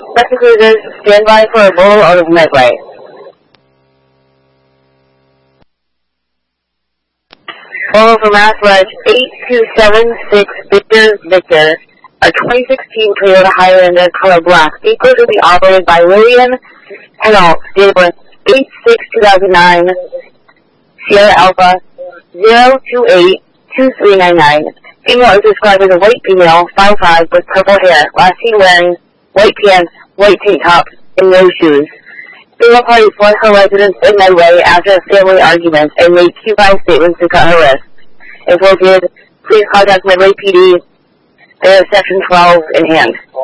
Rescue cruisers, stand by for a roll out of Medway. Roll for Mass Ledge 8276 Victor, a 2016 Toyota Highlander color black. Vehicle will be operated by Lillian Hinault, date of birth 8/6/2009, Sierra Alpha 0282399. Female is described as a white female, 5'5", with purple hair. Last seen wearing white pants, white tank top, and no shoes. Female party fled her residence in Medway after a family argument and made Q5 statements to cut her wrist. If located, please contact Medway PD. They have Section 12 in hand.